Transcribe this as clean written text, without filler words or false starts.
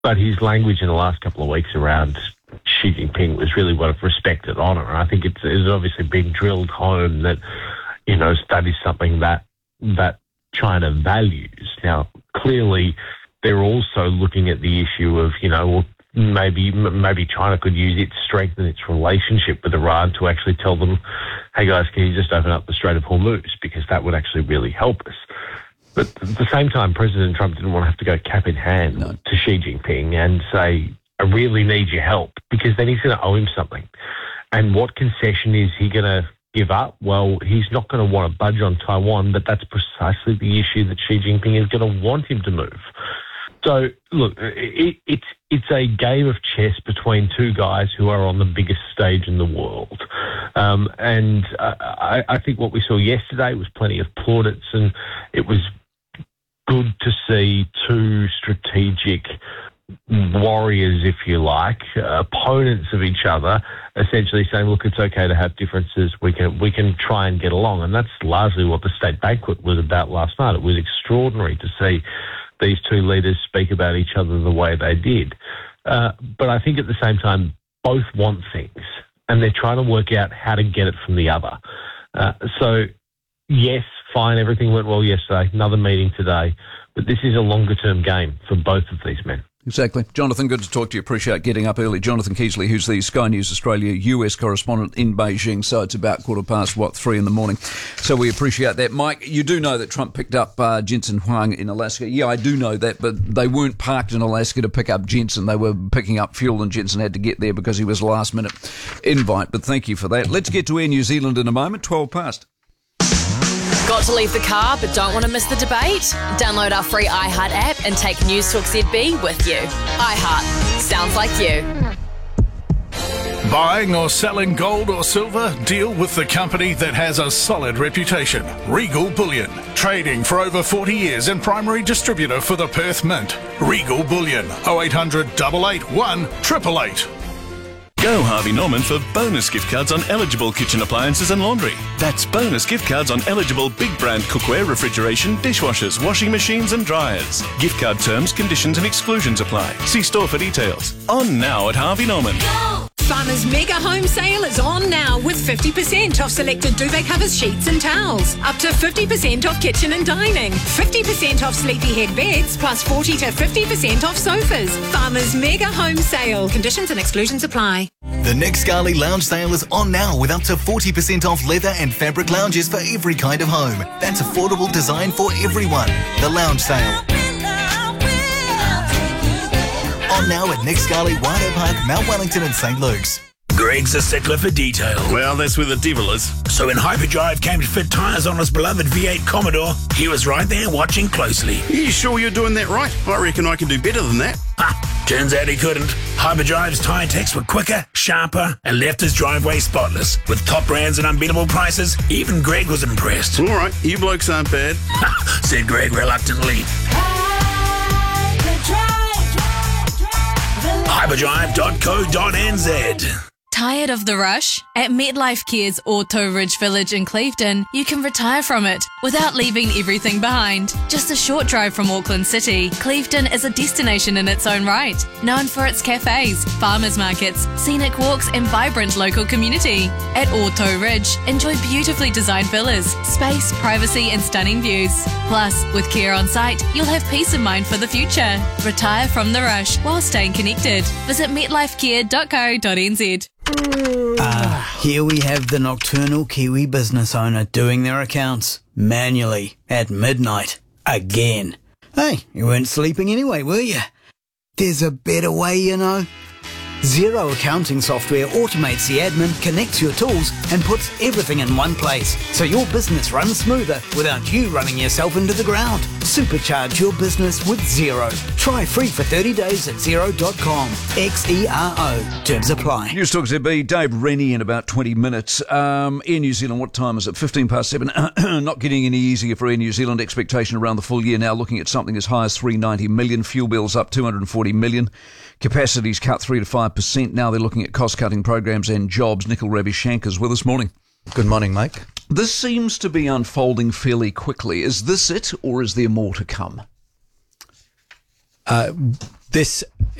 But his language in the last couple of weeks around Xi Jinping was really one of respect and honour. I think it's obviously been drilled home that, that is something that China values. Now, clearly, they're also looking at the issue of, maybe China could use its strength and its relationship with Iran to actually tell them, hey guys, can you just open up the Strait of Hormuz? Because that would actually really help us. But at the same time, President Trump didn't want to have to go cap in hand to Xi Jinping and say, I really need your help, because then he's going to owe him something. And what concession is he going to give up? Well, he's not going to want to budge on Taiwan, but that's precisely the issue that Xi Jinping is going to want him to move. So, look, it's a game of chess between two guys who are on the biggest stage in the world. I think what we saw yesterday was plenty of plaudits, and it was good to see two strategic warriors, if you like, opponents of each other, essentially saying, look, it's okay to have differences. We can try and get along. And that's largely what the state banquet was about last night. It was extraordinary to see these two leaders speak about each other the way they did. But I think at the same time, both want things, and they're trying to work out how to get it from the other. So, yes, fine, everything went well yesterday, another meeting today, but this is a longer-term game for both of these men. Exactly. Jonathan, good to talk to you. Appreciate getting up early. Jonathan Keesley, who's the Sky News Australia US correspondent in Beijing. So it's about 3:15 in the morning. So we appreciate that. Mike, you do know that Trump picked up Jensen Huang in Alaska. Yeah, I do know that, but they weren't parked in Alaska to pick up Jensen. They were picking up fuel, and Jensen had to get there because he was a last-minute invite. But thank you for that. Let's get to Air New Zealand in a moment. 12 past. Got to leave the car but don't want to miss the debate? Download our free iHeart app and take News Talk ZB with you. iHeart. Sounds like you. Buying or selling gold or silver? Deal with the company that has a solid reputation. Regal Bullion. Trading for over 40 years and primary distributor for the Perth Mint. Regal Bullion. 0800 881 888. Go Harvey Norman for bonus gift cards on eligible kitchen appliances and laundry. That's bonus gift cards on eligible big brand cookware, refrigeration, dishwashers, washing machines and dryers. Gift card terms, conditions and exclusions apply. See store for details. On now at Harvey Norman. Farmers Mega Home Sale is on now with 50% off selected duvet covers, sheets and towels. Up to 50% off kitchen and dining. 50% off sleepyhead beds plus 40 to 50% off sofas. Farmers Mega Home Sale. Conditions and exclusions apply. The Nick Scali Lounge Sale is on now with up to 40% off leather and fabric lounges for every kind of home. That's affordable design for everyone. The Lounge Sale. On now at Nick Scali, Waiho Park, Mount Wellington and St. Luke's. Greg's a stickler for detail. Well, that's where the devil is. So when Hyperdrive came to fit tyres on his beloved V8 Commodore, he was right there watching closely. Are you sure you're doing that right? I reckon I can do better than that. Turns out he couldn't. Hyperdrive's tyre techs were quicker, sharper, and left his driveway spotless. With top brands and unbeatable prices, even Greg was impressed. All right, you blokes aren't bad. Said Greg reluctantly. Hyperdrive.co.nz. Tired of the rush? At MetLife Care's Auto Ridge Village in Clevedon, you can retire from it without leaving everything behind. Just a short drive from Auckland City, Clevedon is a destination in its own right, known for its cafes, farmers markets, scenic walks and vibrant local community. At Auto Ridge, enjoy beautifully designed villas, space, privacy and stunning views. Plus, with care on site, you'll have peace of mind for the future. Retire from the rush while staying connected. Visit metlifecare.co.nz. Here we have the nocturnal Kiwi business owner doing their accounts manually at midnight again. Hey, you weren't sleeping anyway, were you? There's a better way, you know. Xero accounting software automates the admin, connects your tools, and puts everything in one place, so your business runs smoother without you running yourself into the ground. Supercharge your business with Xero. Try free for 30 days at Xero.com. XERO. Terms apply. News Talk ZB, Dave Rennie in about 20 minutes. Air New Zealand, what time is it? 7:15. Not getting any easier for Air New Zealand. Expectation around the full year now looking at something as high as 390 million. Fuel bills up 240 million. Capacities cut 3 to 5%. Now they're looking at cost-cutting programs and jobs. Nikhil Ravishankar's with us. Morning. Good morning, Mike. This seems to be unfolding fairly quickly. Is this it, or is there more to come? This